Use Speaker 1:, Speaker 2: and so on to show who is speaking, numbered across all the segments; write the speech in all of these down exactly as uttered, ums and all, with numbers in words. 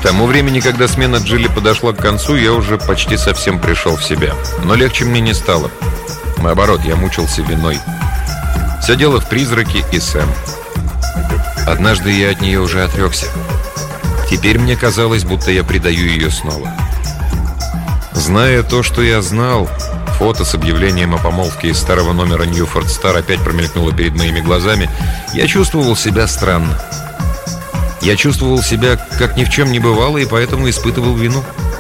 Speaker 1: тому времени, когда смена Джилли подошла к концу, я уже почти совсем пришел в себя. Но легче мне не стало. Наоборот, я мучился виной. Все дело в призраке и Сэм. Однажды я от нее уже отрекся. Теперь мне казалось, будто я предаю ее снова. Зная то, что я знал, фото с объявлением о помолвке из старого номера Ньюфорд Стар опять промелькнуло перед моими глазами. Я чувствовал себя странно. Я чувствовал себя, как ни в чем не бывало, и поэтому испытывал вину.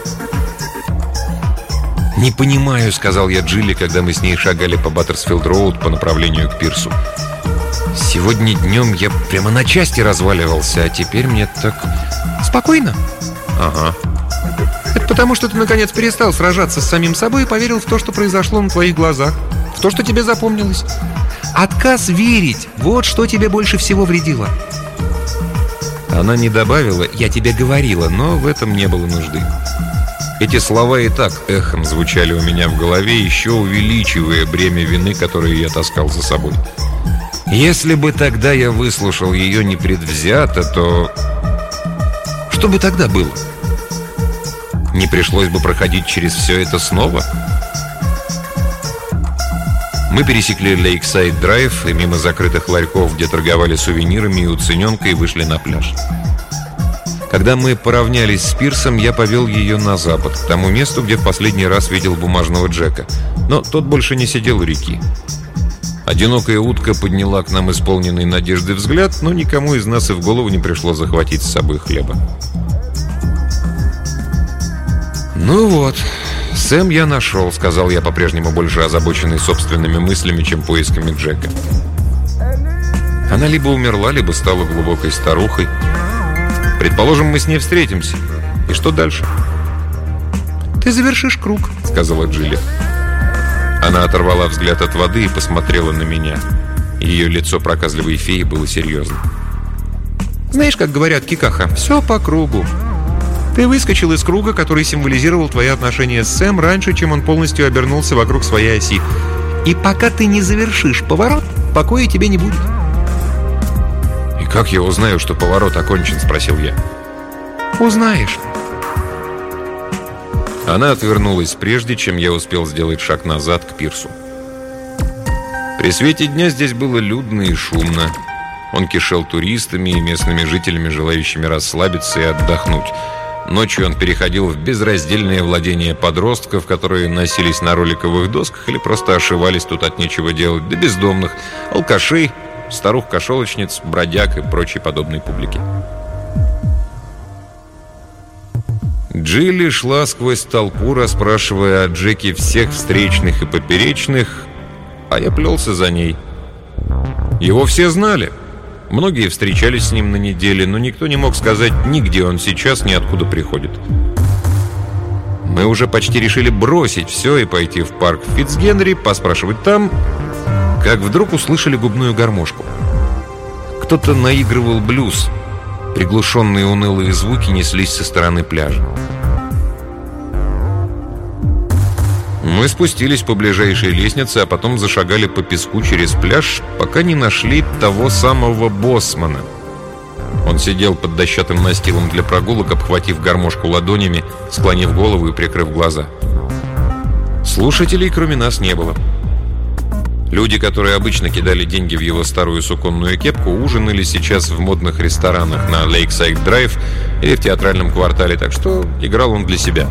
Speaker 1: «Не понимаю», — сказал я Джилли, когда мы с ней шагали по Баттерсфилд-роуд по направлению к пирсу. «Сегодня днем я прямо на части разваливался, а теперь мне так...» «Спокойно?» «Ага». «Это потому, что ты, наконец, перестал сражаться с самим собой и поверил в то, что произошло на твоих глазах, в то, что тебе запомнилось. Отказ верить — вот что тебе больше всего вредило». Она не добавила «я тебе говорила», но в этом не было нужды. Эти слова и так эхом звучали у меня в голове, еще увеличивая бремя вины, которое я таскал за собой. Если бы тогда я выслушал ее непредвзято, то... Что бы тогда было? Не пришлось бы проходить через все это снова? Мы пересекли Лейксайд-драйв и мимо закрытых ларьков, где торговали сувенирами и уцененкой, вышли на пляж. Когда мы поравнялись с пирсом, я повел ее на запад, к тому месту, где в последний раз видел бумажного Джека. Но тот больше не сидел у реки. Одинокая утка подняла к нам исполненный надежды взгляд, но никому из нас и в голову не пришло захватить с собой хлеба. «Ну вот, Сэм я нашел», — сказал я, по-прежнему больше озабоченный собственными мыслями, чем поисками Джека. Она либо умерла, либо стала глубокой старухой. Предположим, мы с ней встретимся. И что дальше? «Ты завершишь круг», — сказала Джилли. Она оторвала взгляд от воды и посмотрела на меня. Ее лицо проказливой феи было серьезным. «Знаешь, как говорят, Кикаха, все по кругу. Ты выскочил из круга, который символизировал твои отношения с Сэм раньше, чем он полностью обернулся вокруг своей оси. И пока ты не завершишь поворот, покоя тебе не будет». «И как я узнаю, что поворот окончен?» — спросил я. «Узнаешь». Она отвернулась прежде, чем я успел сделать шаг назад к пирсу. При свете дня здесь было людно и шумно. Он кишел туристами и местными жителями, желающими расслабиться и отдохнуть. Ночью он переходил в безраздельное владение подростков, которые носились на роликовых досках или просто ошивались тут от нечего делать, до бездомных, алкашей, старух-кошелочниц, бродяг и прочей подобной публики. Джилли шла сквозь толпу, расспрашивая о Джеке всех встречных и поперечных, а я плелся за ней. Его все знали. Многие встречались с ним на неделе, но никто не мог сказать ни где он сейчас, ни откуда приходит. Мы уже почти решили бросить все и пойти в парк Фитцгенри, поспрашивать там, как вдруг услышали губную гармошку. Кто-то наигрывал блюз. Приглушенные унылые звуки неслись со стороны пляжа. Мы спустились по ближайшей лестнице, а потом зашагали по песку через пляж, пока не нашли того самого боссмана. Он сидел под дощатым настилом для прогулок, обхватив гармошку ладонями, склонив голову и прикрыв глаза. Слушателей кроме нас не было. Люди, которые обычно кидали деньги в его старую суконную кепку, ужинали сейчас в модных ресторанах на Лейксайд-драйв или в театральном квартале, так что играл он для себя.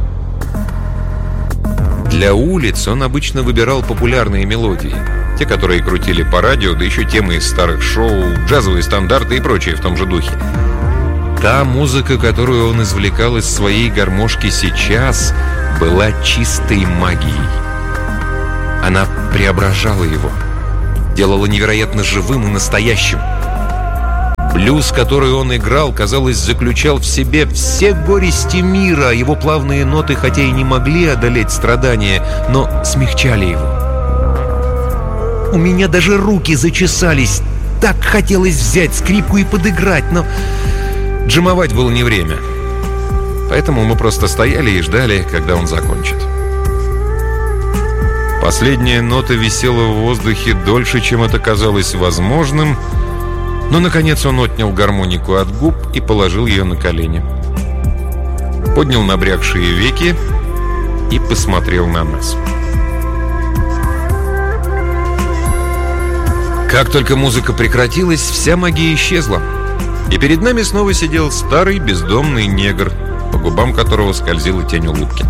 Speaker 1: Для улиц он обычно выбирал популярные мелодии. Те, которые крутили по радио, да еще темы из старых шоу, джазовые стандарты и прочее в том же духе. Та музыка, которую он извлекал из своей гармошки сейчас, была чистой магией. Она преображала его, делала невероятно живым и настоящим. Блюз, который он играл, казалось, заключал в себе все горести мира. Его плавные ноты, хотя и не могли одолеть страдания, но смягчали его. У меня даже руки зачесались. Так хотелось взять скрипку и подыграть, но джимовать было не время. Поэтому мы просто стояли и ждали, когда он закончит. Последняя нота висела в воздухе дольше, чем это казалось возможным, но, наконец, он отнял гармонику от губ и положил ее на колени. поднял набрякшие веки и посмотрел на нас. Как только музыка прекратилась, вся магия исчезла, и перед нами снова сидел старый бездомный негр, по губам которого скользила тень улыбки.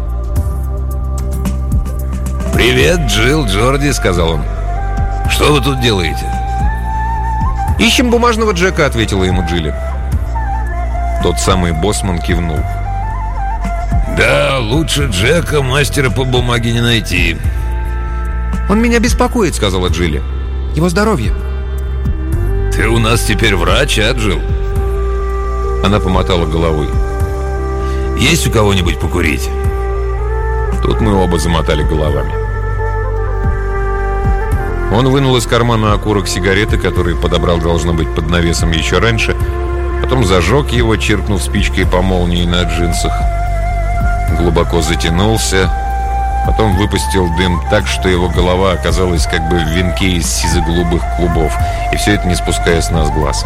Speaker 1: «Привет, Джилл, Джорди», — сказал он. «Что вы тут делаете?» «Ищем бумажного Джека», — ответила ему Джилли. Тот самый боссман кивнул. «Да, лучше Джека, мастера по бумаге, не найти». «Он меня беспокоит», — сказала Джилли. «Его здоровье». «Ты у нас теперь врач, а, Джилл?» Она помотала головой. «Есть у кого-нибудь покурить?» Тут мы оба замотали головами. Он вынул из кармана окурок сигареты, который подобрал, должно быть, под навесом еще раньше, потом зажег его, чиркнув спичкой по молнии на джинсах. Глубоко затянулся, потом выпустил дым так, что его голова оказалась как бы в венке из сизо-голубых клубов, и все это не спуская с нас глаз.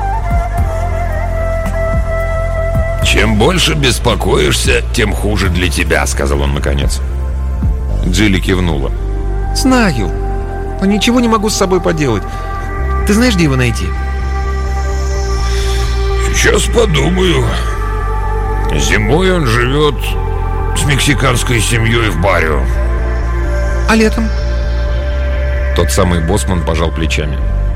Speaker 1: «Чем больше беспокоишься, тем хуже для тебя», — сказал он наконец. Джилли кивнула. «Знаю, но ничего не могу с собой поделать. Ты знаешь, где его найти?» «Сейчас подумаю. Зимой он живет с мексиканской семьей в Баррио». «А летом?» Тот самый боссман пожал плечами.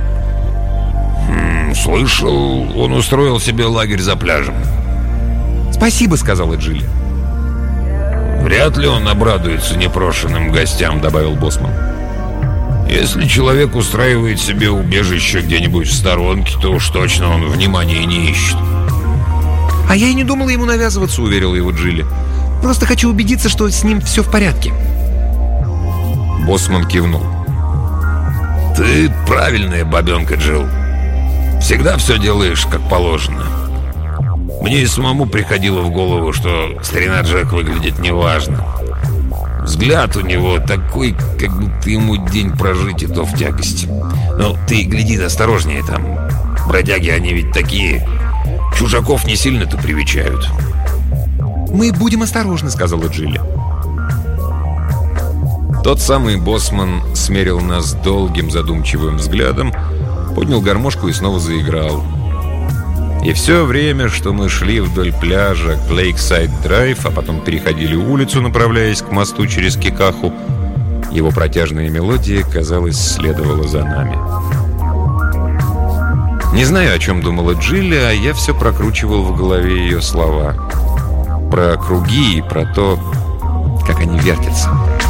Speaker 1: М-м, «Слышал, он устроил себе лагерь за пляжем». «Спасибо», — сказала Джилли. «Вряд ли он обрадуется непрошенным гостям», — добавил боссман. «Если человек устраивает себе убежище где-нибудь в сторонке, то уж точно он внимания не ищет». «А я и не думала ему навязываться», — уверила его Джилли. «Просто хочу убедиться, что с ним все в порядке». Боссман кивнул. «Ты правильная бабенка, Джилл. Всегда все делаешь как положено. Мне и самому приходило в голову, что старина Джек выглядит неважно. Взгляд у него такой, как будто ему день прожить, и то в тягости. Но ты гляди осторожнее там. Бродяги, они ведь такие. Чужаков не сильно-то привечают». «Мы будем осторожны», — сказала Джилли. Тот самый боссман смерил нас долгим задумчивым взглядом, поднял гармошку и снова заиграл. И все время, что мы шли вдоль пляжа к Лейксайд-драйв, а потом переходили улицу, направляясь к мосту через Кикаху, его протяжная мелодия, казалось, следовала за нами. Не знаю, о чем думала Джилли, а я все прокручивал в голове ее слова. Про круги и про то, как они вертятся.